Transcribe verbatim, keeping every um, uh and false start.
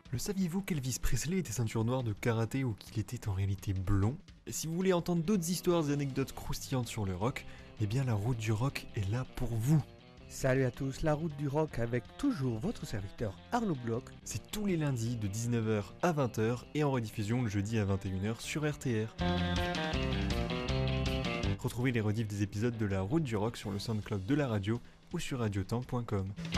Le saviez-vous qu'Elvis Presley était ceinture noire de karaté ou qu'il était en réalité blond? Et si vous voulez entendre d'autres histoires et anecdotes croustillantes sur le rock, eh bien la route du rock est là pour vous. Salut à tous, la route du rock avec toujours votre serviteur Arnaud Bloch. C'est tous les lundis de dix-neuf heures à vingt heures et en rediffusion le jeudi à vingt et une heures sur R T R. Retrouvez les rediffs des épisodes de la route du rock sur le SoundCloud de la radio ou sur radiotemps point com.